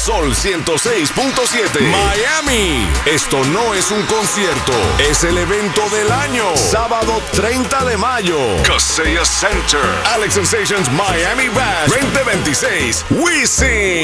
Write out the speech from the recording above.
Sol 106.7. Miami. Esto no es un concierto, es el evento del año. Sábado 30 de mayo. Kaseya Center. Alex Sensations Miami Bash 2026. We Sing.